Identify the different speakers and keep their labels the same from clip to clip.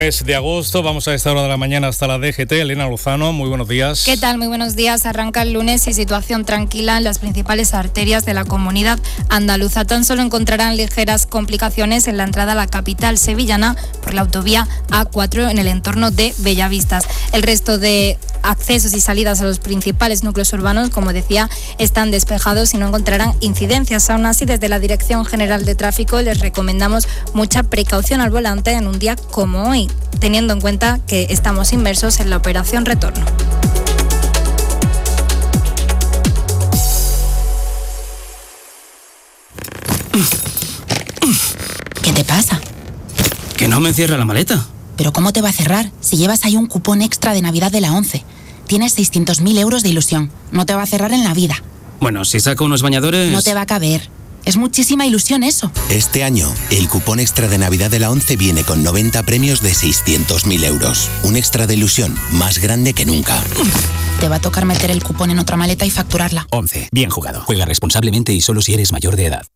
Speaker 1: Mes de agosto, vamos a esta hora de la mañana hasta la DGT. Elena Lozano, muy buenos días.
Speaker 2: ¿Qué tal? Muy buenos días. Arranca el lunes y situación tranquila en las principales arterias de la comunidad andaluza. Tan solo encontrarán ligeras complicaciones en la entrada a la capital sevillana por la autovía A4 en el entorno de Bellavistas. El resto de accesos y salidas a los principales núcleos urbanos, como decía, están despejados y no encontrarán incidencias. Aún así, desde la Dirección General de Tráfico les recomendamos mucha precaución al volante en un día como hoy, teniendo en cuenta que estamos inmersos en la operación retorno.
Speaker 3: ¿Qué te pasa?
Speaker 4: Que no me cierra la maleta.
Speaker 3: ¿Pero cómo te va a cerrar si llevas ahí un cupón extra de Navidad de la ONCE? Tienes 600.000 euros de ilusión. No te va a cerrar en la vida.
Speaker 4: Bueno, si saco unos bañadores...
Speaker 3: No te va a caber. Es muchísima ilusión eso.
Speaker 5: Este año, el cupón extra de Navidad de la ONCE viene con 90 premios de 600.000 euros. Un extra de ilusión más grande que nunca.
Speaker 3: Te va a tocar meter el cupón en otra maleta y facturarla.
Speaker 4: ONCE. Bien jugado. Juega responsablemente y solo si eres mayor de edad.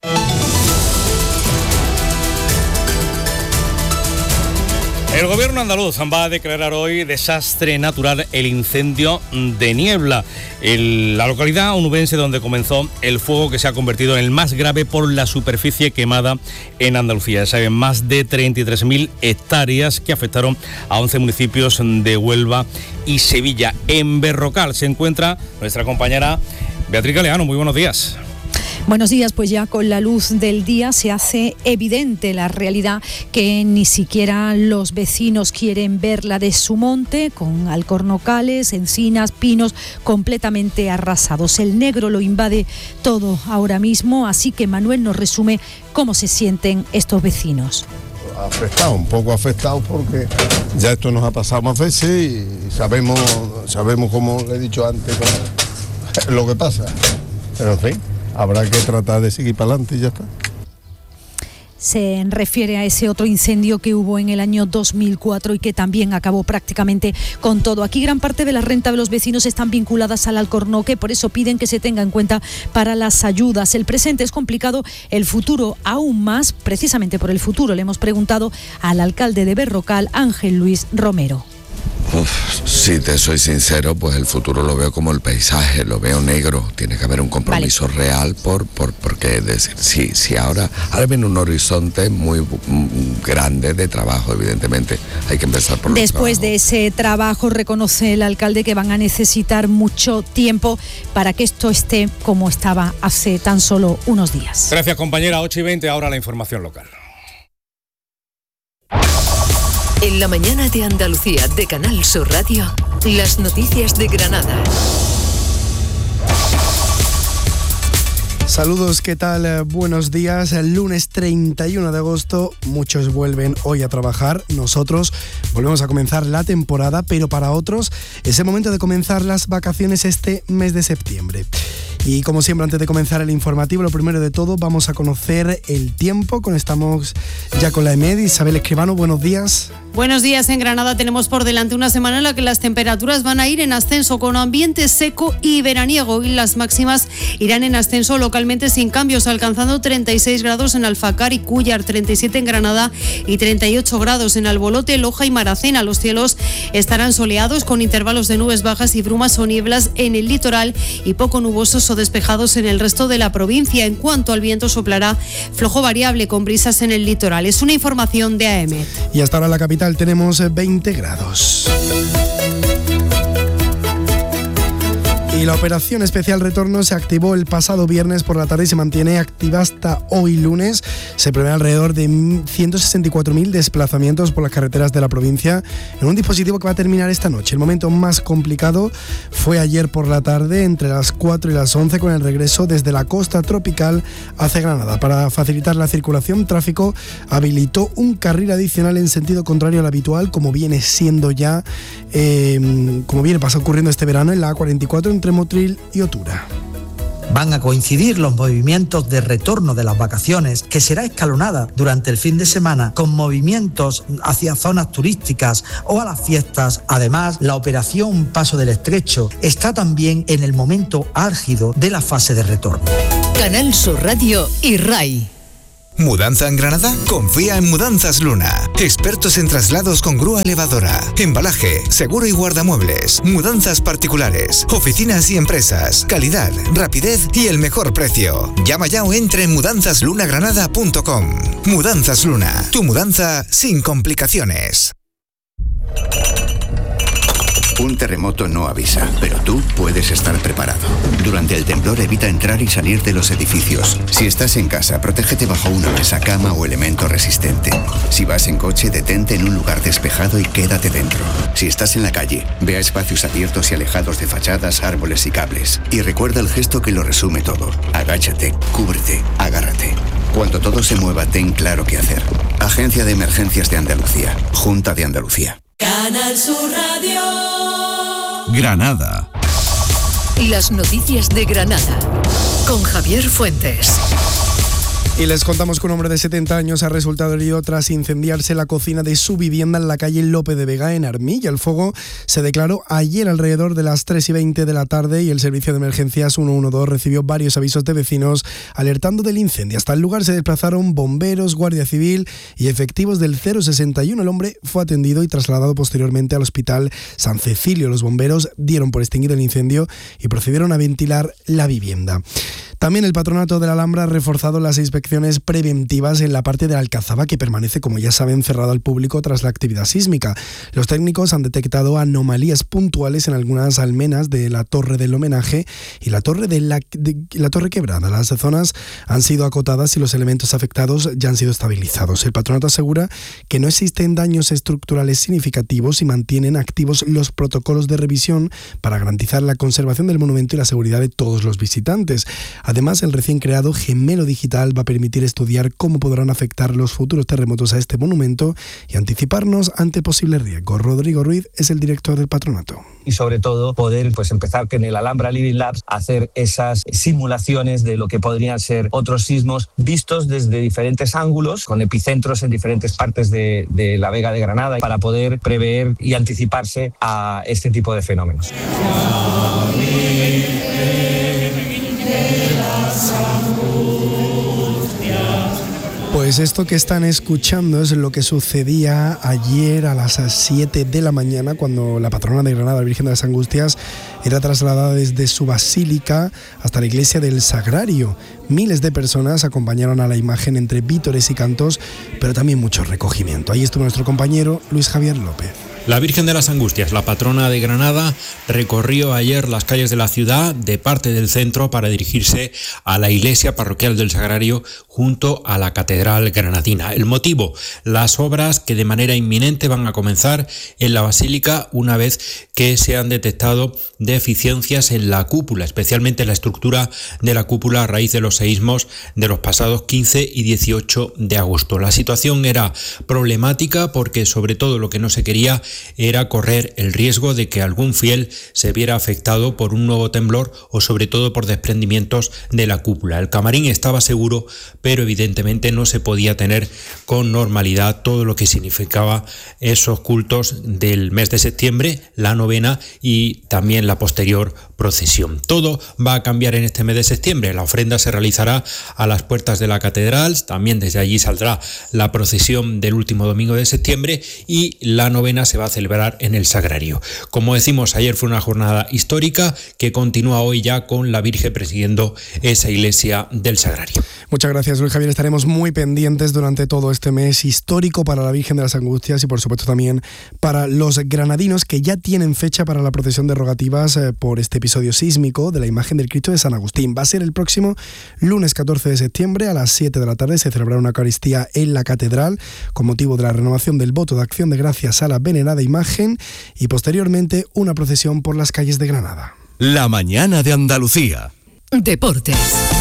Speaker 1: El gobierno andaluz va a declarar hoy desastre natural el incendio de Niebla, la localidad onubense donde comenzó el fuego que se ha convertido en el más grave por la superficie quemada en Andalucía. Saben, más de 33.000 hectáreas que afectaron a 11 municipios de Huelva y Sevilla. En Berrocal se encuentra nuestra compañera Beatriz Galeano. Muy buenos días.
Speaker 6: Buenos días, pues ya con la luz del día se hace evidente la realidad que ni siquiera los vecinos quieren verla de su monte, con alcornocales, encinas, pinos completamente arrasados. El negro lo invade todo ahora mismo, así que Manuel nos resume cómo se sienten estos vecinos.
Speaker 7: Un poco afectados porque ya esto nos ha pasado más veces y sabemos como le he dicho antes, lo que pasa, pero en fin. Habrá que tratar de seguir para adelante y ya está.
Speaker 6: Se refiere a ese otro incendio que hubo en el año 2004 y que también acabó prácticamente con todo. Aquí gran parte de la renta de los vecinos están vinculadas al alcornoque, por eso piden que se tenga en cuenta para las ayudas. El presente es complicado, el futuro aún más. Precisamente por el futuro le hemos preguntado al alcalde de Berrocal, Ángel Luis Romero.
Speaker 8: Si te soy sincero, pues el futuro lo veo como el paisaje, lo veo negro. Tiene que haber un compromiso real porque es decir, si ahora viene un horizonte muy grande de trabajo, evidentemente hay que empezar por
Speaker 6: después de ese trabajo, reconoce el alcalde que van a necesitar mucho tiempo para que esto esté como estaba hace tan solo unos días.
Speaker 1: Gracias, compañera. 8:20, ahora la información local.
Speaker 9: En la mañana de Andalucía de Canal Sur Radio, las noticias de Granada.
Speaker 10: Saludos, ¿qué tal? Buenos días. El lunes 31 de agosto, muchos vuelven hoy a trabajar. Nosotros volvemos a comenzar la temporada, pero para otros es el momento de comenzar las vacaciones este mes de septiembre. Y como siempre, antes de comenzar el informativo, lo primero de todo, vamos a conocer el tiempo. Estamos ya con la EMED. Isabel Escribano, buenos días.
Speaker 11: Buenos días. En Granada tenemos por delante una semana en la que las temperaturas van a ir en ascenso con ambiente seco y veraniego, y las máximas irán en ascenso localmente sin cambios, alcanzando 36 grados en Alfacar y Cúllar, 37 en Granada y 38 grados en Albolote, Loja y Maracena. Los cielos estarán soleados con intervalos de nubes bajas y brumas o nieblas en el litoral y poco nubosos o despejados en el resto de la provincia. En cuanto al viento, soplará flojo variable con brisas en el litoral. Es una información de AEMET.
Speaker 10: Y hasta ahora en la capital tenemos 20 grados. Y la operación especial retorno se activó el pasado viernes por la tarde y se mantiene activa hasta hoy lunes. Se prevé alrededor de 164.000 desplazamientos por las carreteras de la provincia en un dispositivo que va a terminar esta noche. El momento más complicado fue ayer por la tarde, entre las 4 y las 11, con el regreso desde la costa tropical hacia Granada. Para facilitar la circulación, tráfico habilitó un carril adicional en sentido contrario al habitual, como viene siendo ya, como viene ocurriendo este verano en la A44 entre Motril y Otura.
Speaker 12: Van a coincidir los movimientos de retorno de las vacaciones, que será escalonada durante el fin de semana, con movimientos hacia zonas turísticas o a las fiestas. Además, la operación Paso del Estrecho está también en el momento álgido de la fase de retorno.
Speaker 9: Canal Sur Radio y RAI.
Speaker 13: ¿Mudanza en Granada? Confía en Mudanzas Luna. Expertos en traslados con grúa elevadora, embalaje, seguro y guardamuebles, mudanzas particulares, oficinas y empresas, calidad, rapidez y el mejor precio. Llama ya o entra en mudanzaslunagranada.com. Mudanzas Luna, tu mudanza sin complicaciones.
Speaker 14: Un terremoto no avisa, pero tú puedes estar preparado. Durante el temblor evita entrar y salir de los edificios. Si estás en casa, protégete bajo una mesa, cama o elemento resistente. Si vas en coche, detente en un lugar despejado y quédate dentro. Si estás en la calle, ve a espacios abiertos y alejados de fachadas, árboles y cables. Y recuerda el gesto que lo resume todo. Agáchate, cúbrete, agárrate. Cuando todo se mueva, ten claro qué hacer. Agencia de Emergencias de Andalucía. Junta de Andalucía.
Speaker 9: Canal Sur Radio.
Speaker 13: Granada.
Speaker 9: Las noticias de Granada con Javier Fuentes.
Speaker 10: Y les contamos que un hombre de 70 años ha resultado herido tras incendiarse la cocina de su vivienda en la calle Lope de Vega, en Armilla. El fuego se declaró ayer alrededor de las 3:20 de la tarde y el servicio de emergencias 112 recibió varios avisos de vecinos alertando del incendio. Hasta el lugar se desplazaron bomberos, Guardia Civil y efectivos del 061. El hombre fue atendido y trasladado posteriormente al Hospital San Cecilio. Los bomberos dieron por extinguido el incendio y procedieron a ventilar la vivienda. También el Patronato de la Alhambra ha reforzado las inspecciones preventivas en la parte de la Alcazaba, que permanece, como ya saben, cerrada al público tras la actividad sísmica. Los técnicos han detectado anomalías puntuales en algunas almenas de la Torre del Homenaje y la Torre la Torre Quebrada. Las zonas han sido acotadas y los elementos afectados ya han sido estabilizados. El Patronato asegura que no existen daños estructurales significativos y mantienen activos los protocolos de revisión para garantizar la conservación del monumento y la seguridad de todos los visitantes. Además, el recién creado Gemelo Digital va a permitir estudiar cómo podrán afectar los futuros terremotos a este monumento y anticiparnos ante posibles riesgos. Rodrigo Ruiz es el director del Patronato.
Speaker 15: Y sobre todo poder empezar en el Alhambra Living Labs a hacer esas simulaciones de lo que podrían ser otros sismos vistos desde diferentes ángulos, con epicentros en diferentes partes de la Vega de Granada, para poder prever y anticiparse a este tipo de fenómenos.
Speaker 10: Pues esto que están escuchando es lo que sucedía ayer a las 7 de la mañana, cuando la patrona de Granada, la Virgen de las Angustias, era trasladada desde su basílica hasta la iglesia del Sagrario. Miles de personas acompañaron a la imagen entre vítores y cantos, pero también mucho recogimiento. Ahí estuvo nuestro compañero Luis Javier López.
Speaker 16: La Virgen de las Angustias, la patrona de Granada, recorrió ayer las calles de la ciudad de parte del centro para dirigirse a la iglesia parroquial del Sagrario junto a la catedral granadina. El motivo, las obras que de manera inminente van a comenzar en la basílica una vez que se han detectado deficiencias en la cúpula, especialmente en la estructura de la cúpula a raíz de los seísmos de los pasados 15 y 18 de agosto. La situación era problemática porque sobre todo lo que no se quería era correr el riesgo de que algún fiel se viera afectado por un nuevo temblor o sobre todo por desprendimientos de la cúpula. El camarín estaba seguro, pero evidentemente no se podía tener con normalidad todo lo que significaba esos cultos del mes de septiembre, la novena y también la posterior procesión. Todo va a cambiar en este mes de septiembre. La ofrenda se realizará a las puertas de la catedral, también desde allí saldrá la procesión del último domingo de septiembre y la novena se va a celebrar en el Sagrario. Como decimos, ayer fue una jornada histórica que continúa hoy ya con la Virgen presidiendo esa iglesia del Sagrario.
Speaker 10: Muchas gracias, Luis Javier. Estaremos muy pendientes durante todo este mes histórico para la Virgen de las Angustias y por supuesto también para los granadinos, que ya tienen fecha para la procesión de rogativas por este episodio sísmico de la imagen del Cristo de San Agustín. Va a ser el próximo lunes 14 de septiembre a las 7 de la tarde. Se celebrará una Eucaristía en la catedral con motivo de la renovación del voto de acción de gracias a la venerada imagen y posteriormente una procesión por las calles de Granada.
Speaker 17: La mañana de Andalucía.
Speaker 9: Deportes.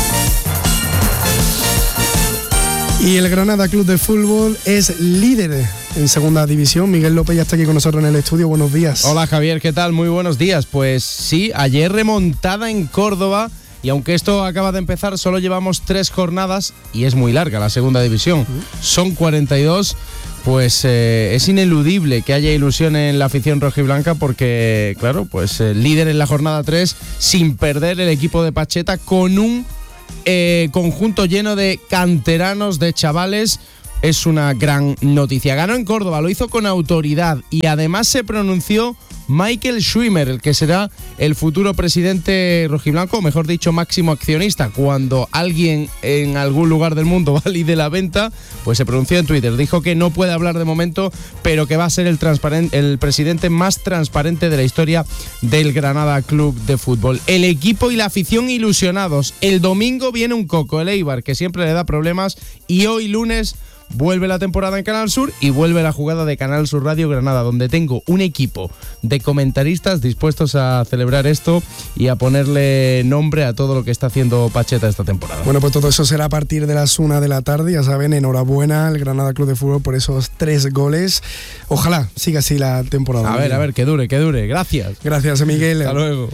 Speaker 10: Y el Granada Club de Fútbol es líder en segunda división. Miguel López ya está aquí con nosotros en el estudio. Buenos días.
Speaker 18: Hola Javier, ¿qué tal? Muy buenos días. Pues sí, ayer remontada en Córdoba. Y aunque esto acaba de empezar, solo llevamos 3 jornadas y es muy larga la segunda división. Son 42. Pues es ineludible que haya ilusión en la afición rojiblanca porque, claro, pues líder en la jornada 3 sin perder el equipo de Pacheta con un conjunto lleno de canteranos, de chavales. Es una gran noticia. Ganó en Córdoba, lo hizo con autoridad y además se pronunció Michael Schwimmer, el que será el futuro presidente rojiblanco, o mejor dicho, máximo accionista. Cuando alguien en algún lugar del mundo valide la venta, pues se pronunció en Twitter. Dijo que no puede hablar de momento, pero que va a ser el presidente más transparente de la historia del Granada Club de Fútbol. El equipo y la afición ilusionados. El domingo viene un coco, el Eibar, que siempre le da problemas, y hoy lunes vuelve la temporada en Canal Sur y vuelve la jugada de Canal Sur Radio Granada, donde tengo un equipo de comentaristas dispuestos a celebrar esto y a ponerle nombre a todo lo que está haciendo Pacheta esta temporada.
Speaker 10: Bueno, pues todo eso será a partir de las 1 de la tarde. Ya saben, enhorabuena al Granada Club de Fútbol por esos 3 goles. Ojalá siga así la temporada.
Speaker 18: A ver, que dure. Gracias.
Speaker 10: Gracias, Miguel.
Speaker 18: Hasta luego.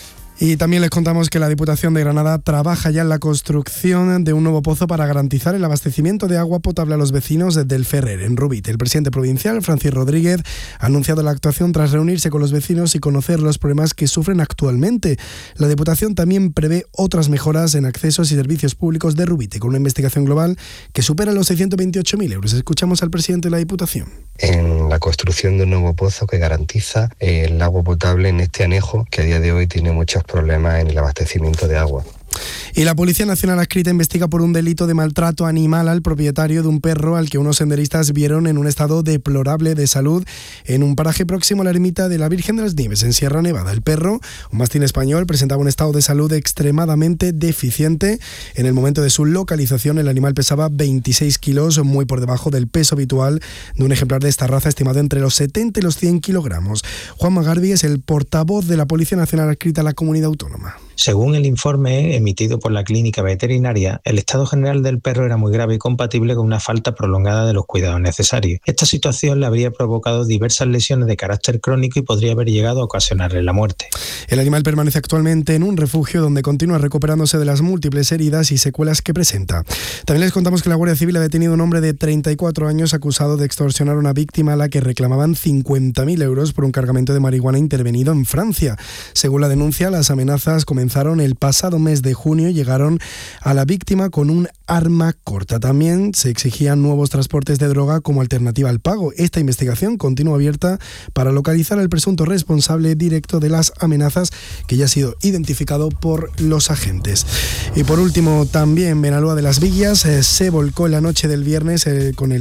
Speaker 10: Y también les contamos que la Diputación de Granada trabaja ya en la construcción de un nuevo pozo para garantizar el abastecimiento de agua potable a los vecinos del Ferrer, en Rubit. El presidente provincial, Francis Rodríguez, ha anunciado la actuación tras reunirse con los vecinos y conocer los problemas que sufren actualmente. La Diputación también prevé otras mejoras en accesos y servicios públicos de Rubite, con una investigación global que supera los 628.000 euros. Escuchamos al presidente de la Diputación.
Speaker 19: En la construcción de un nuevo pozo que garantiza el agua potable en este anejo, que a día de hoy tiene muchos problemas en el abastecimiento de agua.
Speaker 10: Y la Policía Nacional Adscrita investiga por un delito de maltrato animal al propietario de un perro al que unos senderistas vieron en un estado deplorable de salud en un paraje próximo a la ermita de la Virgen de las Nieves, en Sierra Nevada. El perro, un mastín español, presentaba un estado de salud extremadamente deficiente. En el momento de su localización, el animal pesaba 26 kilos, muy por debajo del peso habitual de un ejemplar de esta raza, estimado entre los 70 y los 100 kilogramos. Juan Magarbi es el portavoz de la Policía Nacional Adscrita a la Comunidad Autónoma.
Speaker 20: Según el informe emitido por la clínica veterinaria, el estado general del perro era muy grave y compatible con una falta prolongada de los cuidados necesarios. Esta situación le habría provocado diversas lesiones de carácter crónico y podría haber llegado a ocasionarle la muerte.
Speaker 10: El animal permanece actualmente en un refugio donde continúa recuperándose de las múltiples heridas y secuelas que presenta. También les contamos que la Guardia Civil ha detenido a un hombre de 34 años acusado de extorsionar a una víctima a la que reclamaban 50.000 euros por un cargamento de marihuana intervenido en Francia. Según la denuncia, las amenazas comenzaron el pasado mes de junio y llegaron a la víctima con un arma corta. También se exigían nuevos transportes de droga como alternativa al pago. Esta investigación continúa abierta para localizar al presunto responsable directo de las amenazas, que ya ha sido identificado por los agentes. Y por último, también Benalúa de las Villas se volcó en la noche del viernes con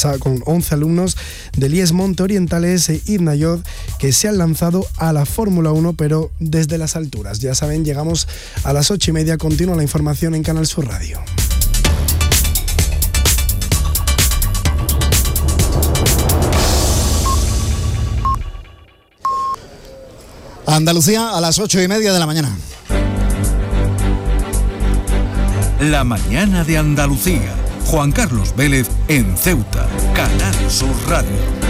Speaker 10: 11 alumnos del IES Monte Orientales e Iznayod, que se han lanzado a la Fórmula 1, pero desde las alturas. Ya saben, llegamos a las 8:30. Continúa la información en Canal Sur Radio.
Speaker 21: Andalucía a las 8:30 de la mañana.
Speaker 17: La mañana de Andalucía. Juan Carlos Vélez en Ceuta. Canal Sur Radio.